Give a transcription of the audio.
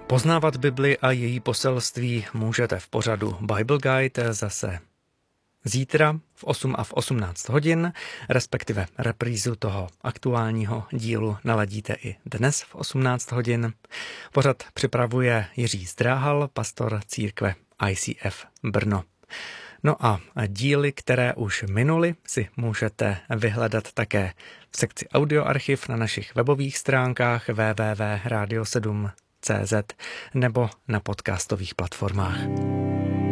Poznávat Bibli a její poselství můžete v pořadu Bible Guide zase zítra v 8 a v 18 hodin, respektive reprízu toho aktuálního dílu naladíte i dnes v 18 hodin. Pořad připravuje Jiří Zdráhal, pastor církve ICF Brno. No a díly, které už minuly, si můžete vyhledat také v sekci audioarchiv na našich webových stránkách www.radio7.cz nebo na podcastových platformách.